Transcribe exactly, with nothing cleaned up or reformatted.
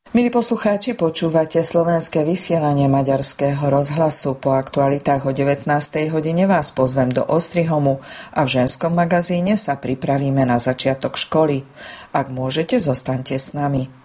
Milí poslucháči, počúvate slovenské vysielanie Maďarského rozhlasu. Po aktualitách o devätnástej hodine vás pozvem do Ostrihomu a v ženskom magazíne sa pripravíme na začiatok školy. Ak môžete, zostaňte s nami.